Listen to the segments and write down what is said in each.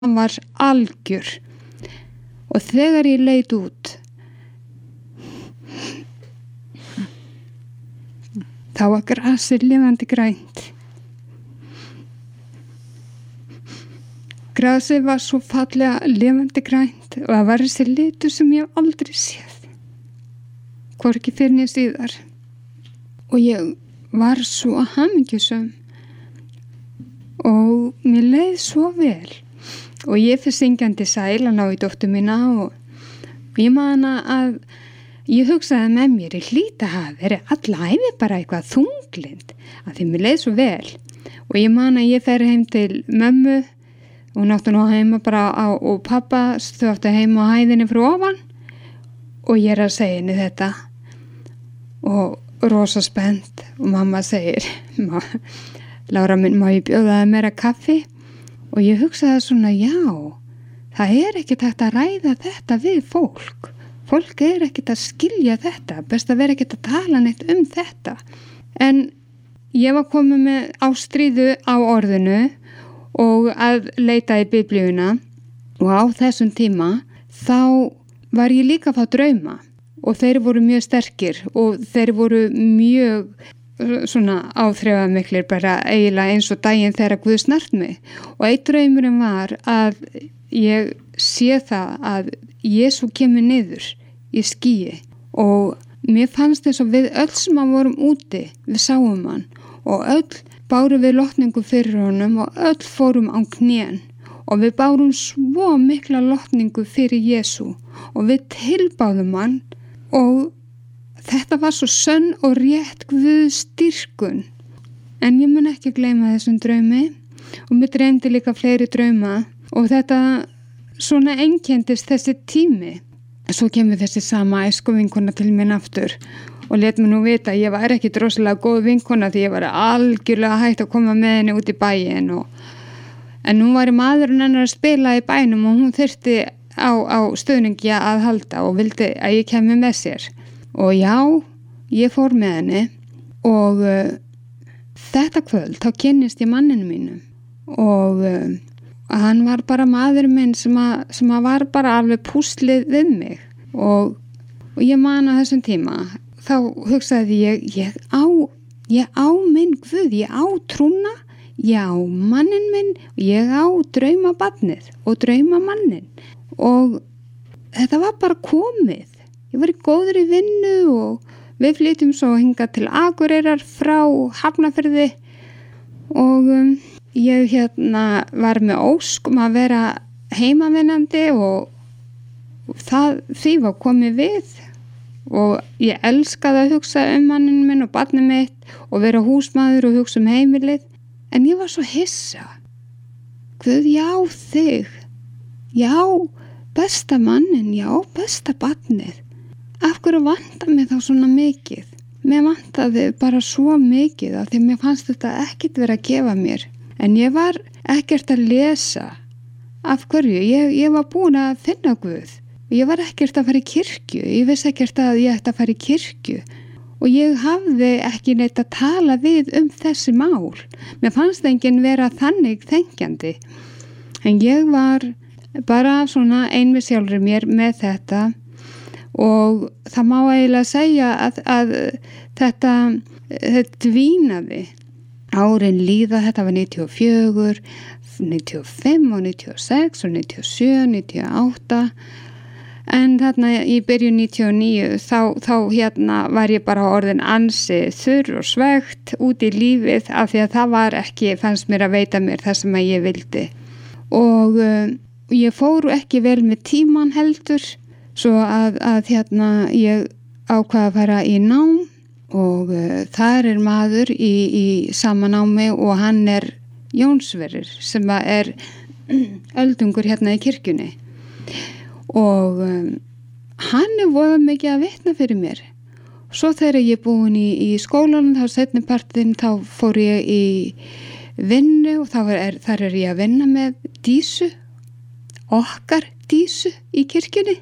hann var algjör. Og þegar ég leit út, þá var grasið lifandi grænt. Grasið var svo fallega lifandi grænt og það var þessi litur sem ég hef aldrei séð. Hvorki fyrr né síðar. Og ég var svo hamingjusöm og mér leið svo vel. Og ég fyrir syngjandi sæl að ná í dóttur mína og ég man að ég hugsaði með mér, ég hlýt að hafa verið alla ævi bara eitthvað þunglind að því mér leið svo vel. Og ég man að ég fer heim til mömmu og hún átti nú heima bara og pappa þau átti heima á hæðinni fyrir ofan og ég að segja henni þetta og rosa spennt og mamma segir, Lára minn, má ég bjóða þér meira kaffi? Og ég hugsaði svona, já, það ekkert hægt að ræða þetta við fólk. Fólk ekkert að skilja þetta, best að vera ekkert að tala neitt um þetta. En ég var komið með ástríðu á orðinu og að leita í biblíuna og á þessum tíma þá var ég líka að fá drauma og þeir voru mjög sterkir og þeir voru mjög svona áþreifanmiklir bara eiginlega eins og daginn þegar Guð snart mig og einn draumurinn var að ég sé það að Jesú kemur niður í skýi og mér fannst þess að við öll sem að vorum úti við sáum hann og öll bárum við lotningu fyrir honum og öll fórum á knén og við bárum svo mikla lotningu fyrir Jesú og við tilbáðum hann og þetta var svo sönn og rétt Guðs styrkun. En ég mun ekki gleyma þessum draumi og mér dreymdi líka fleiri drauma og þetta svona einkenndist þessi tími. Svo kemur þessi sama æskuvinkona til mín aftur og lét mér nú vita að ég var ekki droslega góð vinkona því ég var algjörlega hætt að koma með henni út í bæinn en nú var maðurinn hennar að spila í bænum og hún þyrfti á stuðningi að halda og vildi að ég kemi með sér. Og já, ég fór með henni og þetta kvöld þá kynnist ég manninu mínum og hann var bara maðurinn minn sem að var bara alveg púslið við mig og ég man á þessum tíma þá hugsaði ég á minn Guð, ég á trúna, ég á mannin minn og ég á draumabarnið og draumamannin og þetta var bara komið. Ég var í góðri vinnu og við flytjum svo hingað til Akureyrar frá Hafnarfirði og ég var með ósk að vera heimavinnandi og því var komið við og ég elskaði að hugsa manninn minn og barnið mitt og vera húsmaður og hugsa heimilið en ég var svo hissa. Guð, já þig, já besta mannin, já besta barnið. Af hverju vantar mig þá svona mikið? Mér vantaði bara svo mikið af því að mér fannst þetta ekkert vera að gefa mér. En ég var ekkert að lesa. Af hverju? Ég var búin að finna Guð. Ég var ekkert að fara í kirkju. Ég vissi ekkert að ég ætti að fara í kirkju. Og ég hafði ekki neitt að tala við þessi mál. Mér fannst enginn vera þannig þenkjandi. En ég var bara svona ein við sjálfri mér með þetta og það má eiginlega segja að þetta dvínaði. Árin líða, þetta var 94, 95 og 96 og 97, 98 en þarna í byrjun 99 þá var ég bara orðin ansi þurr og svegt út í lífið af því að það var ekki, fannst mér að veita mér það sem að ég vildi og ég fór ekki vel með tíman heldur svo að ég ákvað að fara í nám og þar maður í sama námi og hann Jónsverður sem öldungur í kirkjunni og hann voða mikið að vitna fyrir mér. Svo þegar ég búin í skólanum þá seinni partinn þá fór ég í vinnu og þar ég að vinna með Dísu, okkar Dísu í kirkjunni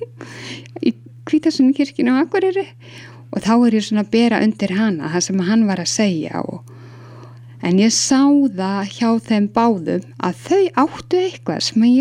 í Hvítasunnu kirkjunni á Akureyri og þá ég svona að bera undir hana það sem hann var að segja En ég sá það hjá þeim báðum að þau áttu eitthvað sem ég